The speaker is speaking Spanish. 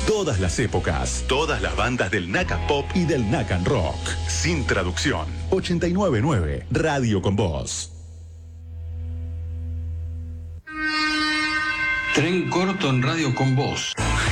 Todas las épocas, todas las bandas del Naca Pop y del Nacan Rock. Sin traducción. 89.9 Radio con Voz. Tren corto en Radio con Voz.